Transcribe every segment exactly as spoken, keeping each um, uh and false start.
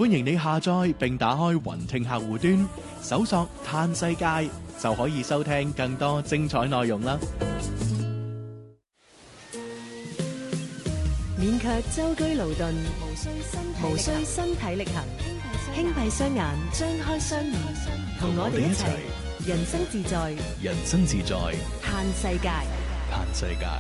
歡迎你下載並打開雲聽客戶端，搜索嘆世界就可以收聽更多精彩內容啦。 免卻舟車勞頓，無需身體力行，輕閉雙眼，張開雙耳，同我哋一齊人生自在， 人生自在， 嘆世界， 嘆世界。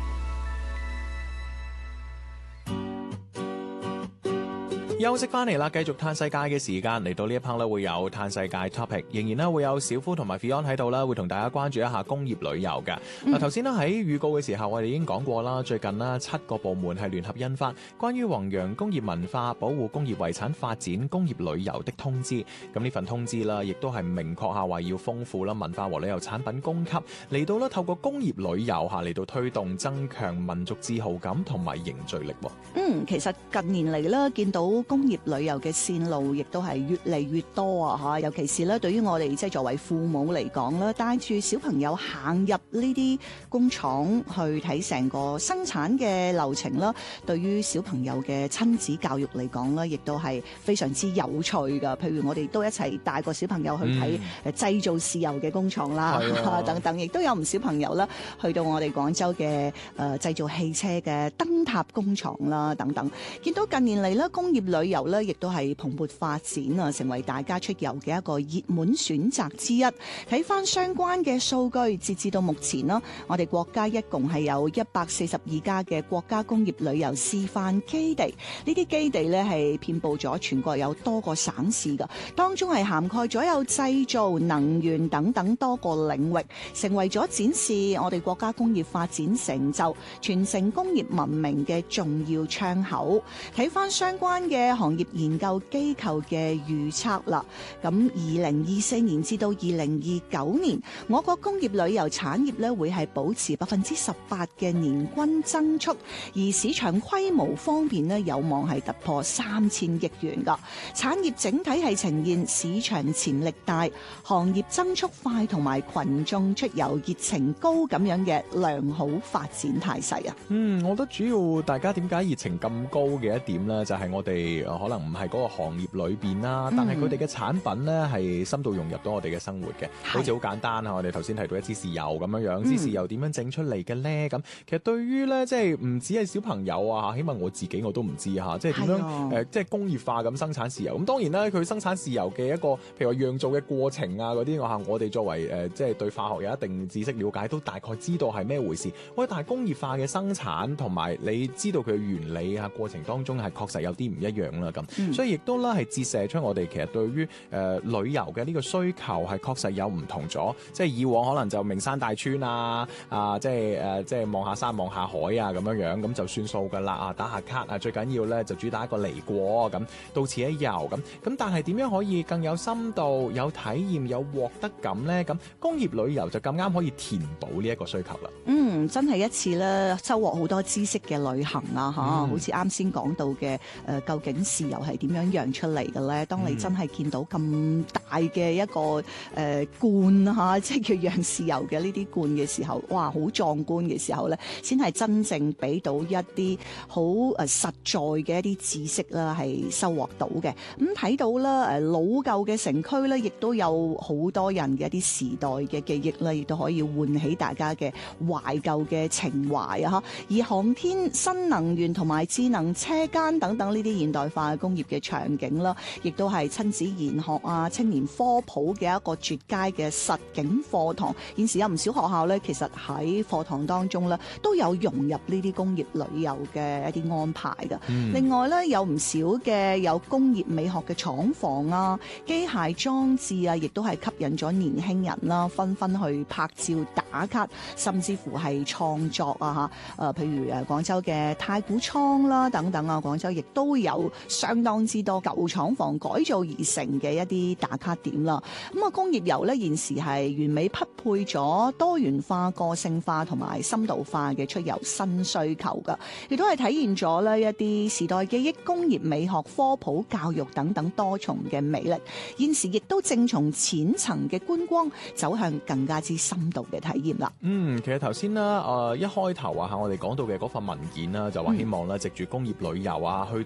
休息翻嚟啦，繼續嘆世界嘅時間嚟到呢一 part 咧，會有嘆世界 topic， 仍然咧會有小夫同埋 Fion 喺度啦，會同大家關注一下工業旅遊嘅。嗱、嗯，頭先咧喺預告嘅時候，我哋已經講過啦，最近啦七個部門係聯合印發關於弘揚工業文化、保護工業遺產發展、工業旅遊的通知。咁呢份通知啦，亦都係明確下話要豐富啦文化和旅遊產品供給，嚟到啦透過工業旅遊下嚟到推動增強民族自豪感同埋凝聚力。 嗯，其實近年嚟啦，見到工業旅遊嘅線路亦都係越嚟越多啊！嚇，尤其是咧，對於我哋即係作為父母嚟講啦，帶住小朋友行入呢啲工廠去睇成個生產嘅流程啦，對於小朋友嘅親子教育嚟講咧，亦都係非常之有趣㗎。譬如我哋都一齊帶個小朋友去睇誒製造豉油嘅工廠啦，嗯、等等，亦都有唔少朋友啦去到我哋廣州嘅誒製造汽車嘅燈塔工廠啦，等等。見到近年嚟咧，工業旅遊咧，亦都係蓬勃發展啊，成為大家出遊嘅一個熱門選擇之一。睇翻相關嘅數據，截至到目前啦，我哋國家一共係有一百四十二家嘅國家工業旅遊示範基地。呢啲基地咧係遍佈咗全國有多個省市㗎，當中係涵蓋咗有製造、能源等等多個領域，成為咗展示我哋國家工業發展成就、傳承工業文明嘅重要窗口。睇翻相關嘅行業研究機構嘅預測啦，咁二零二四年至到二零二九年，我國工業旅遊產業咧會係保持百分之十八嘅年均增速，而市場規模方面咧有望係突破三千億元噶。產業整體係呈現市場潛力大、行業增速快同埋群眾出遊熱情高咁樣嘅良好發展態勢啊。 嗯，我覺得主要大家點解熱情咁高嘅一點咧，就係、是、我哋可能唔係嗰個行業裏邊啦，但係佢哋嘅產品咧係深度融入到我哋嘅生活嘅，好似好簡單啊！我哋頭先提到一支豉油咁樣樣，支豉油點樣整出嚟嘅咧？咁其實對於咧，即係唔止係小朋友啊，起碼我自己我都唔知嚇，即係點樣誒、呃，即係工業化咁生產豉油。咁當然啦，佢生產豉油嘅一個譬如話釀造嘅過程啊嗰啲，我嚇我哋作為誒、呃、即係對化學有一定知識了解，都大概知道係咩回事。喂，但係工業化嘅生產同埋你知道佢嘅原理啊過程當中係確實有啲唔一樣啦咁，嗯、所以亦都啦係折射出我哋其實對於誒、呃、旅遊嘅呢個需求係確實有唔同咗。即係以往可能就名山大川啊啊，即係誒、呃、即係望下山望下海啊咁樣樣咁就算數㗎啦啊，打下卡啊，最緊要咧就主打一個嚟過咁，到此一遊咁咁。但係點樣可以更有深度、有體驗、有獲得感咧？咁工業旅遊就咁啱可以填補呢一個需求啦。 嗯，真係一次咧收穫好多知識嘅旅行啊嚇！嗯、好似啱先講到嘅誒、呃，究竟豉油係點樣釀出嚟嘅咧？當你真係見到咁大嘅一個誒、呃、罐嚇，即係叫釀豉油嘅呢啲罐嘅時候，哇，好壯觀嘅時候咧，先係真正俾到一啲好誒實在嘅一啲知識啦，係收穫到嘅。咁、嗯、睇到啦誒老舊嘅城區咧，亦都有好多人嘅一啲時代嘅記憶啦，亦都可以喚起大家嘅懷舊嘅情懷啊！嚇，而航天、新能源同埋智能車間等等呢啲現代化嘅工業嘅場景啦，亦都係親子研學啊、青年科普嘅一個絕佳嘅實景課堂。現時有唔少學校咧，其實喺課堂當中咧都有融入呢啲工業旅遊嘅一啲安排嘅。嗯、另外咧，有唔少嘅有工業美學嘅廠房啊、機械裝置啊，亦都係吸引咗年輕人啦，紛紛去拍照打卡，甚至乎係創作啊嚇。誒、呃，譬如誒廣州嘅太古倉啦等等啊，廣州亦都有相當之多舊廠房改造而成嘅一啲打卡點啦。咁啊，工業遊咧現時係完美匹配咗多元化、個性化同埋深度化嘅出遊新需求噶，亦都係體現咗咧一啲時代記憶、工業美學、科普教育等等多重嘅魅力。現時亦都正從淺層嘅觀光走向更加之深度嘅體驗啦。 嗯，其實頭先啦，誒、呃、一開頭啊嚇，我哋講到嘅嗰份文件啦，就話希望咧藉住工業旅遊啊，去到咧即係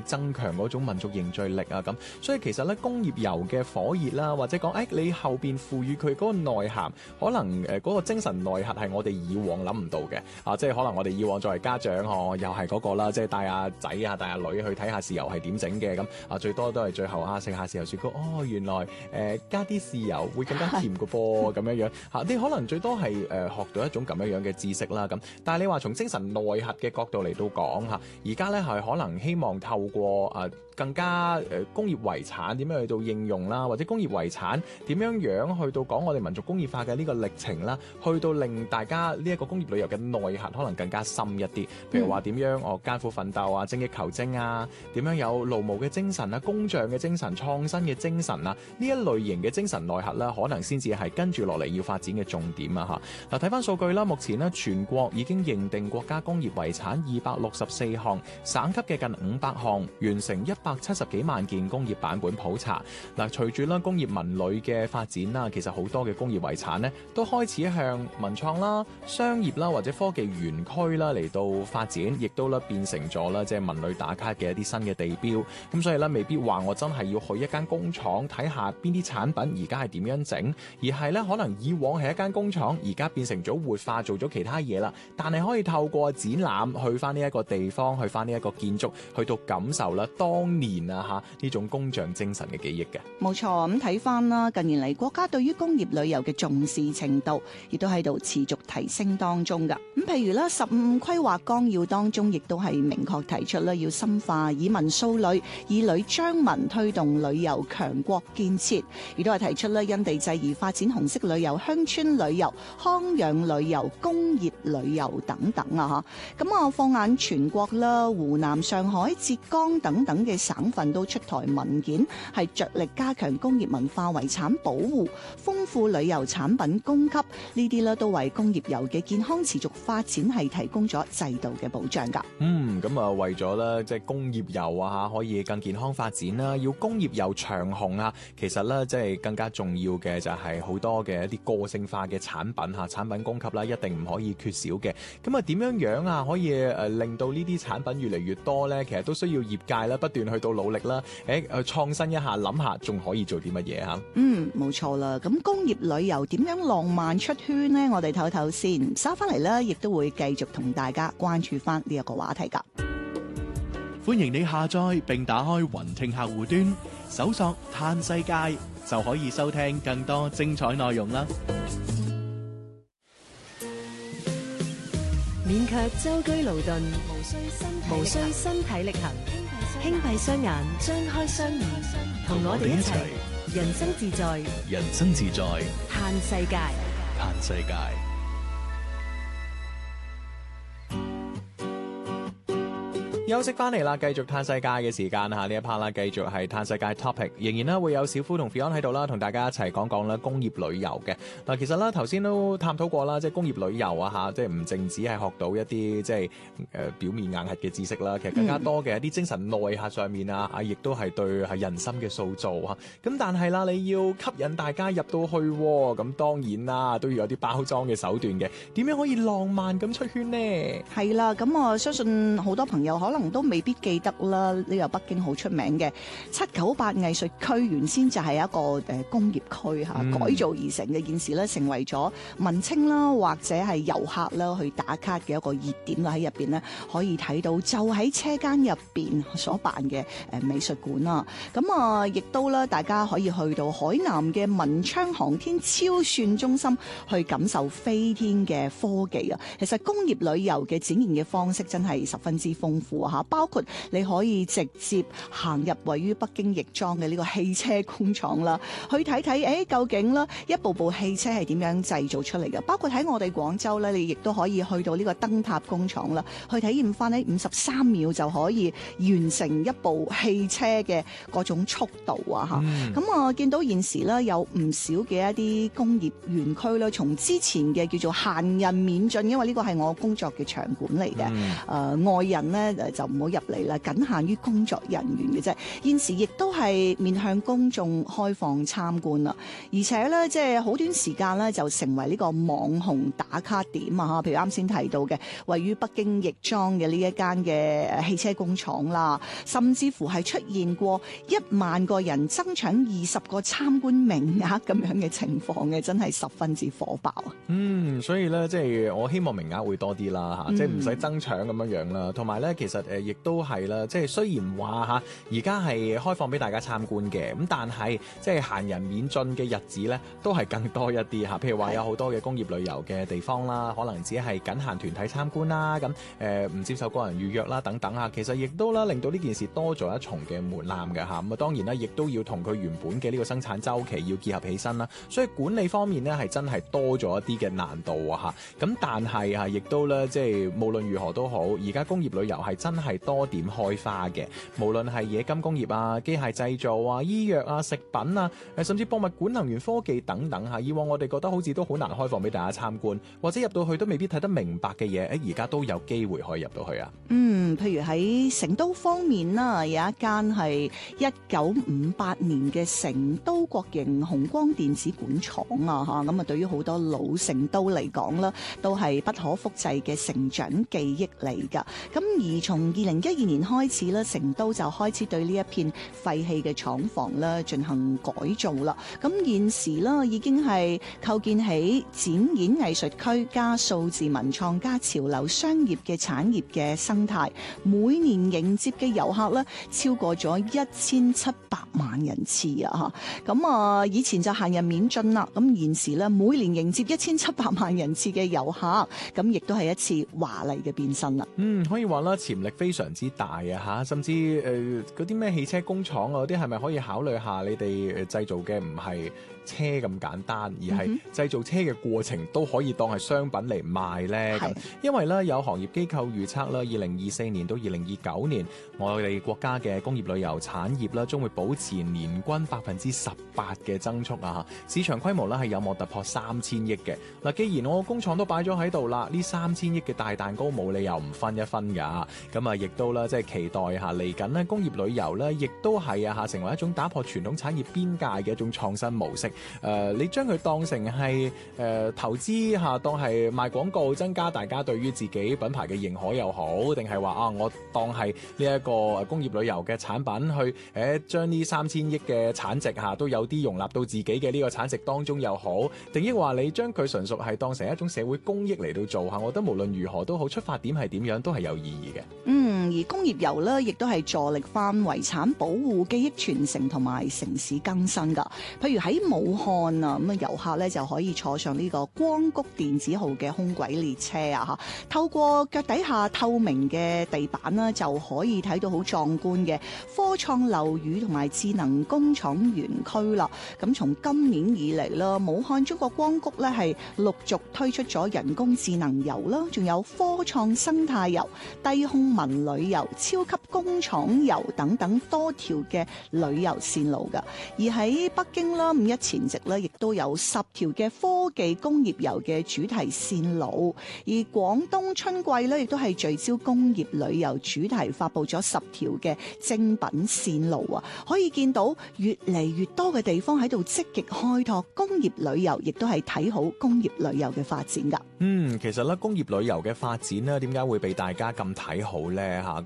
增強嗰種民族凝聚力啊咁。所以其實咧工業遊嘅火熱啦，或者講誒、哎、你後邊賦予佢嗰個內涵，可能誒嗰個精神內核係我哋以往諗唔到嘅啊！即係可能我哋以往作為家長，哦又係嗰個啦，即係帶阿仔啊帶阿女去睇下豉油係點整嘅咁啊，最多都係最後啊食下豉油雪糕，哦原來誒、呃、加啲豉油會更加甜嘅噃咁樣樣嚇，你可能最多係誒、呃、學到一種咁樣樣嘅知識啦咁，但係你話從精神內核嘅角度嚟到講嚇，而家咧係可能希望透過誒、呃更加誒工業遺產點樣去到應用啦，或者工業遺產點樣樣去到講我哋民族工業化嘅呢個歷程啦，去到令大家呢一個工業旅遊嘅內核可能更加深一啲。譬如話點樣哦艱苦奮鬥啊、精益求精啊，點樣有勞模嘅精神啊、工匠嘅精神、創新嘅精神啊，呢一類型嘅精神內核啦，可能先至係跟住落嚟要發展嘅重點啊嚇。嗱睇翻數據啦，目前呢全國已經認定國家工業遺產二百六十四項，省級嘅近五百項，完成一百七十幾萬件工業版本普查。嗱，隨住啦工業文旅嘅發展啦，其實好多嘅工業遺產咧都開始向文創啦、商業啦或者科技園區啦嚟到發展，亦都咧變成咗啦即係文旅打卡嘅一啲新嘅地標。咁所以咧未必話我真係要去一間工廠睇下邊啲產品而家係點樣整，而係咧可能以往係一間工廠，而家變成咗活化做咗其他嘢啦。但係可以透過展覽去翻呢一個地方，去翻呢一個建築，去到感受啦當年啊嚇呢種工匠精神嘅記憶嘅。 冇錯，咁睇翻啦，近年嚟國家對於工業旅遊嘅重視程度，亦都喺度持續提升當中㗎。咁譬如啦，十五規劃綱要當中，亦都係明確提出啦，要深化以文塑旅、以旅彰文，推動旅遊強國建設，亦都係提出啦，因地制宜發展紅色旅遊、鄉村旅遊、康養旅遊、工業旅遊等等啊嚇。咁啊，放眼全國啦，湖南、上海、浙江等等嘅省份都出台文件，係着力加強工業文化遺產保護，豐富旅遊產品供給，呢啲咧都為工業遊嘅健康持續發展係提供咗制度嘅保障㗎。 嗯，咁啊為咗咧即係工業遊啊嚇可以更健康發展啦，要工業遊長紅啊，其實咧即係更加重要嘅就係好多嘅一啲個性化嘅產品嚇，產品供給啦一定唔可以缺少嘅。咁啊點樣樣啊可以誒令到呢啲產品越嚟越多咧？其實都需要業界啦不斷去到努力啦，誒誒創新一下，諗下仲可以做啲乜嘢嚇？ 嗯，冇錯啦。咁工業旅遊點樣浪漫出圈呢？我哋唞唞先，收翻嚟咧，亦都會繼續同大家關注翻呢一個話題㗎。 歡迎你下載並打開雲聽客戶端，搜索嘆世界就可以收聽更多精彩內容啦。 免卻舟車勞頓，無需身體力行，輕閉雙眼，張開雙耳，同我哋一齊人生自在， 人生自在， 嘆世界， 嘆世界。 休息翻嚟啦，繼續嘆世界嘅時間嚇，呢一 part 啦，繼續係嘆世界 topic，仍然咧會有小夫同 Fion 喺度啦，同大家一齊講講啦工業旅遊嘅嗱。其實啦頭先都探討過啦，即係工業旅遊啊嚇，即係唔淨止係學到一啲即係誒表面硬核嘅知識啦，其實更加多嘅一啲精神內核上面啊，啊亦都係對係人心嘅塑造嚇。咁但係啦，你要吸引大家入到去，咁當然啦都要有啲包裝嘅手段嘅。點樣可以浪漫咁出圈呢？ 係啦，咁我相信好多朋友可能都未必記得啦，呢個北京好出名嘅七九八藝術區，原先就係一個誒工業區嚇、嗯、改造而成嘅，件事咧成為咗文青啦或者係遊客啦去打卡嘅一個熱點啦。喺入邊咧可以睇到就喺車間入邊所辦嘅誒美術館啦。咁啊亦都咧大家可以去到海南嘅文昌航天超算中心去感受飛天嘅科技啊。其實工業旅遊嘅展現嘅方式真係十分之豐富啊。包括你可以直接行入位於北京亦莊嘅呢個汽車工廠啦，去睇睇誒究竟啦一部部汽車係點樣製造出嚟嘅。包括喺我哋廣州咧，你亦都可以去到呢個燈塔工廠啦，去體驗翻呢五十三秒就可以完成一部汽車嘅嗰種速度啊！嚇、嗯，咁啊見到現時咧有唔少嘅一啲工業園區啦，從之前嘅叫做閒人免進，因為呢個係我工作嘅場館嚟嘅，誒、嗯呃、外人咧就唔好入嚟啦，僅限於工作人員嘅啫。現時亦都係面向公眾開放參觀啦，而且咧即係好短時間咧就成為呢個網紅打卡點啊！譬如啱先提到嘅位於北京亦莊嘅呢一間嘅汽車工廠啦，甚至乎係出現過一萬個人爭搶二十個參觀名額咁樣嘅情況嘅，真係十分之火爆啊！ 嗯，所以咧即係我希望名額會多啲啦嚇，即係唔使爭搶咁樣樣啦。同埋咧，其實誒亦都係啦，即係雖然話嚇而家係開放俾大家參觀嘅，咁但係即係閒人免進嘅日子咧，都係更多一啲嚇。譬如話有好多嘅工業旅遊嘅地方啦，可能只係僅限團體參觀啦，咁誒唔接受個人預約啦等等啊。其實亦都啦令到呢件事多咗一重嘅門檻嘅嚇。咁啊當然啦，亦都要同佢原本嘅呢個生產週期要結合起身啦。所以管理方面咧係真係多咗一啲嘅難度啊嚇。咁但係啊，亦都咧即係無論如何都好，而家工業旅遊係真係多點開花嘅。無論係冶金工業啊、機械製造啊、醫藥啊、食品啊，誒甚至博物館、能源科技等等嚇。以往我哋覺得好似都好難開放俾大家參觀，或者入到去都未必睇得明白嘅嘢，誒而家都有機會可以入到去啊。 嗯，譬如喺成都方面啦，有一間係一九五八年嘅成都國營紅光電子管廠啊，嚇咁啊，對於好多老成都嚟講啦，都係不可複製嘅成長記憶嚟㗎。咁而從二零一二年開始咧，成都就開始對呢一片廢棄嘅廠房咧進行改造啦。咁現時咧已經係構建起展演藝術區加數字文創加潮流商業嘅產業嘅生態，每年迎接嘅遊客咧超過咗一千七百萬人次啊！嚇咁啊，以前就限人免進啦，咁現時咧每年迎接一千七百萬人次嘅遊客，咁亦都係一次華麗嘅變身啦。 嗯，可以話啦，潛力非常之大啊！嚇，甚至誒嗰啲咩汽車工廠啊，嗰啲係咪可以考慮下你哋誒製造嘅唔係車咁簡單，而係製造車嘅過程都可以當係商品嚟賣呢？咁因為咧有行業機構預測啦，二零二四年到二零二九年，我哋國家嘅工業旅遊產業啦，將會保持年均百分之十八嘅增速啊！市場規模咧係有望突破三千億嘅。嗱，既然我個工廠都擺咗喺度啦，呢三千億嘅大蛋糕冇理由唔分一分㗎。咁啊，亦都啦，即係期待下嚟緊咧工業旅遊咧，亦都係啊嚇成為一種打破傳統產業邊界嘅一種創新模式。誒、呃，你將佢當成係誒、呃、投資嚇，當係賣廣告，增加大家對於自己品牌嘅認可又好，定係話啊，我當係呢一個工業旅遊嘅產品去誒將呢三千億嘅產值嚇都有啲容納到自己嘅呢個產值當中又好，定抑話你將佢純屬係當成一種社會公益嚟到做嚇，我覺得無論如何都好，出發點係點樣都係有意義嘅。 嗯，而工業遊呢，亦都係助力翻遺產保護、記憶傳承同埋城市更新㗎。譬如喺武漢啊，咁啊遊客咧就可以坐上呢個光谷電子號嘅空軌列車啊，嚇透過腳底下透明嘅地板啦，就可以睇到好壯觀嘅科創樓宇同埋智能工廠園區啦。咁從今年以嚟啦，武漢中國光谷咧係陸續推出咗人工智能遊啦，仲有科創生態遊、低空文旅遊、超級工廠遊等等多條嘅旅遊線路㗎。而喺北京啦，五一前夕咧，亦都有十條嘅科技工業遊嘅主題線路。而廣東春季咧，亦都係聚焦工業旅遊主題，發布咗十條嘅精品線路啊！可以見到越嚟越多嘅地方喺度積極開拓工業旅遊，亦都係睇好工業旅遊嘅發展㗎。 嗯，其實咧工業旅遊嘅發展咧，點解會被大家咁睇好咧？嚇，